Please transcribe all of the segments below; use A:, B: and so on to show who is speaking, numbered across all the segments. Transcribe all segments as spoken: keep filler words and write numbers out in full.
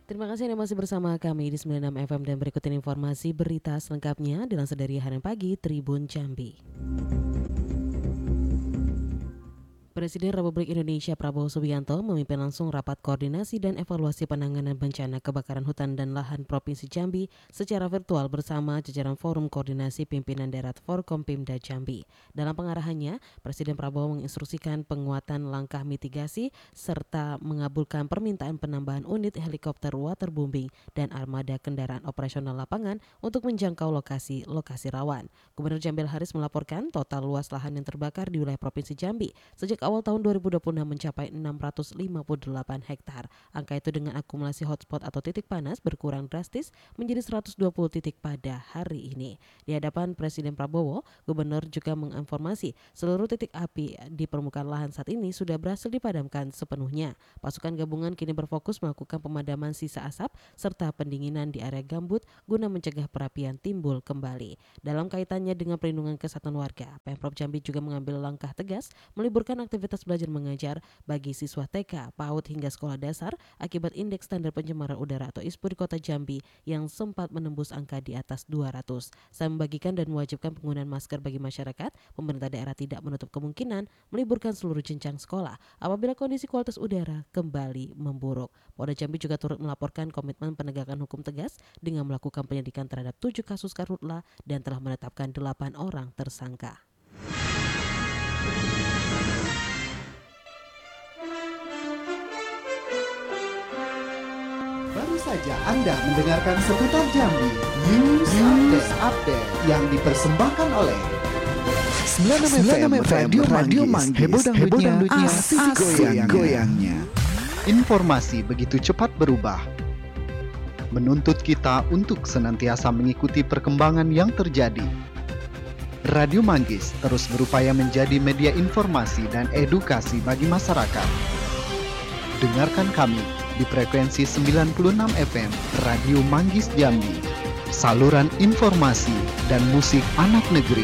A: Terima kasih Anda masih bersama kami di sembilan puluh enam F M dan berikut ini informasi berita selengkapnya dilansir dari Harian Pagi Tribun Jambi. Presiden Republik Indonesia Prabowo Subianto memimpin langsung rapat koordinasi dan evaluasi penanganan bencana kebakaran hutan dan lahan Provinsi Jambi secara virtual bersama jajaran Forum Koordinasi Pimpinan Daerah Forkompimda Jambi. Dalam pengarahannya, Presiden Prabowo menginstruksikan penguatan langkah mitigasi serta mengabulkan permintaan penambahan unit helikopter waterbombing dan armada kendaraan operasional lapangan untuk menjangkau lokasi-lokasi rawan. Gubernur Jambi Haris melaporkan total luas lahan yang terbakar di wilayah Provinsi Jambi sejak awal tahun dua ribu dua puluh enam mencapai enam ratus lima puluh delapan hektar. Angka itu dengan akumulasi hotspot atau titik panas berkurang drastis menjadi seratus dua puluh titik pada hari ini. Di hadapan Presiden Prabowo, Gubernur juga menginformasi seluruh titik api di permukaan lahan saat ini sudah berhasil dipadamkan sepenuhnya. Pasukan gabungan kini berfokus melakukan pemadaman sisa asap serta pendinginan di area gambut guna mencegah perapian timbul kembali. Dalam kaitannya dengan perlindungan kesehatan warga, Pemprov Jambi juga mengambil langkah tegas meliburkan aktivitas belajar mengajar bagi siswa T K, PAUD hingga sekolah dasar akibat indeks standar pencemaran udara atau I S P U di Kota Jambi yang sempat menembus angka di atas dua ratus. Saya membagikan dan mewajibkan penggunaan masker bagi masyarakat. Pemerintah daerah tidak menutup kemungkinan meliburkan seluruh jenjang sekolah apabila kondisi kualitas udara kembali memburuk. Polda Jambi juga turut melaporkan komitmen penegakan hukum tegas dengan melakukan penyidikan terhadap tujuh kasus karhutla dan telah menetapkan delapan orang tersangka.
B: Baru saja Anda mendengarkan seputar Jambi News, News Update, Update yang dipersembahkan oleh
C: sembilan puluh enam F M Radio, Radio Manggis, heboh dangdutnya, asik goyang-goyangnya.
D: Informasi begitu cepat berubah, menuntut kita untuk senantiasa mengikuti perkembangan yang terjadi. Radio Manggis terus berupaya menjadi media informasi dan edukasi bagi masyarakat. Dengarkan kami di frekuensi sembilan puluh enam F M Radio Manggis Jambi, saluran informasi dan musik anak negeri.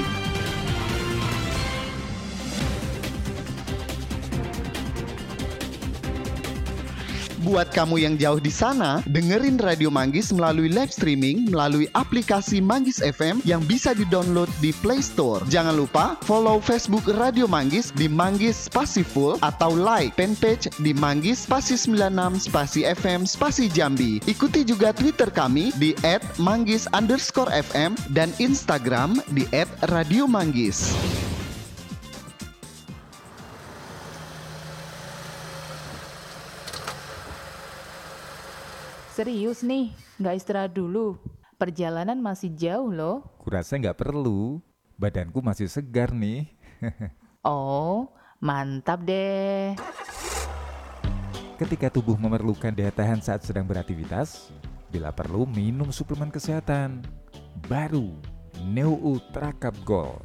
D: Buat kamu yang jauh di sana, dengerin Radio Manggis melalui live streaming melalui aplikasi Manggis F M yang bisa di-download di Play Store. Jangan lupa follow Facebook Radio Manggis di Manggis Spasi Full atau like fanpage di Manggis Spasi sembilan enam Spasi F M Spasi Jambi. Ikuti juga Twitter kami di et manggis underscore f m dan Instagram di et radio manggis.
E: Serius nih, nggak istirahat dulu. Perjalanan masih jauh loh.
F: Kurasa nggak perlu, badanku masih segar nih.
E: Oh, mantap deh.
F: Ketika tubuh memerlukan daya tahan saat sedang beraktivitas, bila perlu minum suplemen kesehatan. Baru, Neo Ultra Cup Gold.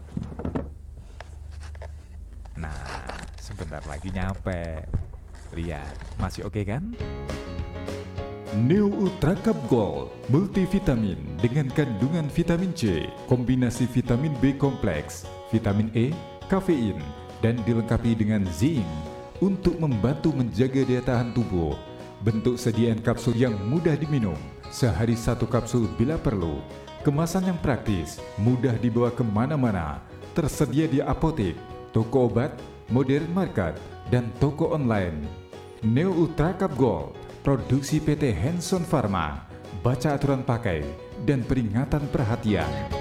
F: Nah, sebentar lagi nyampe. Lihat, masih oke kan?
G: Neo Ultra Cup Gold multivitamin dengan kandungan vitamin C, kombinasi vitamin B kompleks, vitamin E, kafein, dan dilengkapi dengan zinc untuk membantu menjaga daya tahan tubuh. Bentuk sediaan kapsul yang mudah diminum, sehari satu kapsul bila perlu. Kemasan yang praktis, mudah dibawa kemana-mana, tersedia di apotek, toko obat, modern market, dan toko online. Neo Ultra Cup Gold produksi P T Hanson Pharma. Baca aturan pakai dan peringatan perhatian.